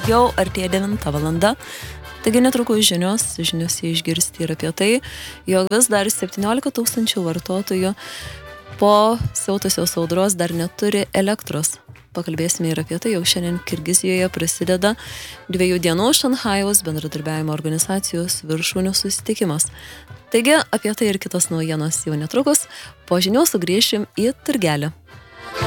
Jau artėja 9 valanda. Taigi netrukus žiniuose išgirsti ir apie tai, jog vis dar 17 000 vartotojų po siautusios audros dar neturi elektros. Pakalbėsime ir apie tai, jau šiandien Kirgizijoje prasideda 2 dienų Šanchajaus bendradarbiavimo organizacijos viršūnių susitikimas. Taigi apie tai ir kitos naujienos jau netrukus, po žinių sugrįšim į turgelį.